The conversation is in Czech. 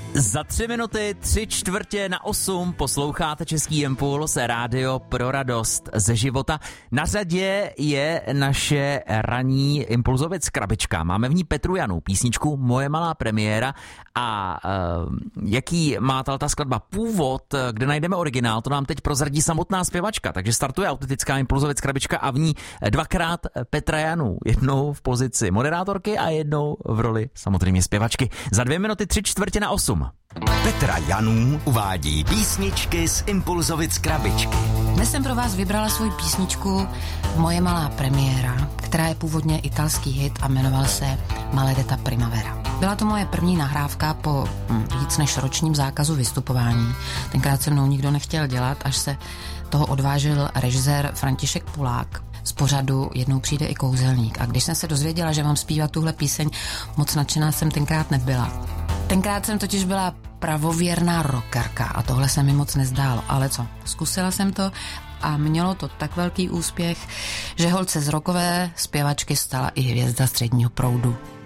Za 3 minuty, 7:45 posloucháte Český impuls, rádio pro radost ze života. Na řadě je naše ranní Impulzovic krabička. Máme v ní Petru Janu, písničku Moje malá premiéra. A jaký má ta skladba původ, kde najdeme originál, to nám teď prozradí samotná zpěvačka. Takže startuje autentická Impulzovic krabička a v ní dvakrát Petra Janu. Jednou v pozici moderátorky a jednou v roli samozřejmě zpěvačky. Za 2 minuty 7:45. Petra Janů uvádí písničky z Impulzovic krabičky. Dnes jsem pro vás vybrala svou písničku Moje malá premiéra, která je původně italský hit a jmenoval se Maledetta Primavera. Byla to moje první nahrávka po víc než ročním zákazu vystupování. Tenkrát se mnou nikdo nechtěl dělat, až se toho odvážil režisér František Pulák z pořadu Jednou přijde i kouzelník. A když jsem se dozvěděla, že mám zpívat tuhle píseň, moc nadšená jsem tenkrát nebyla. Tenkrát jsem totiž byla pravověrná rockerka a tohle se mi moc nezdálo. Ale co, zkusila jsem to a mělo to tak velký úspěch, že holt se z rockové zpěvačky stala i hvězda středního proudu.